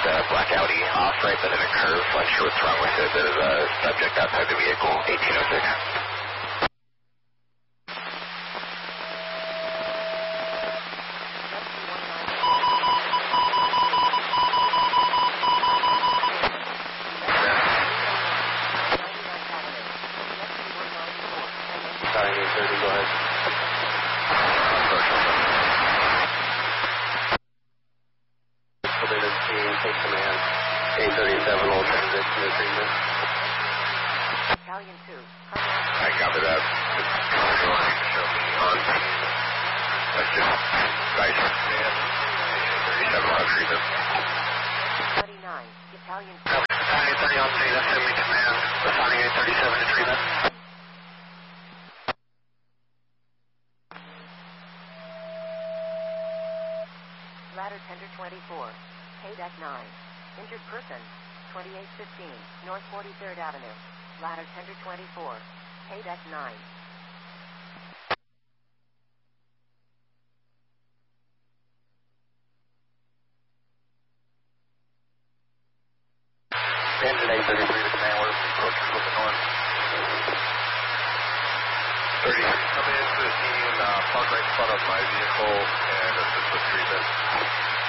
black Audi off right, but in a curve. Unsure what's wrong with it. There's a subject outside the vehicle, 1806. Sorry, 830, go ahead. Elevator team, take command. 837 will transition to treatment. Battalion 2. I copy that. Show me on. That's just nice command. 37 on treatment. 29. Battalion 2. Battalion 30 on scene, that's me command. Assigning 837 to treatment. Ladder tender 24. KDEC 9. Injured person. 2815. North 43rd Avenue. Ladder tender 24. KDEC 9. Engine 833 to command, we're approaching from the north. 30, come into the scene, park right in front of my vehicle and assist with treatment.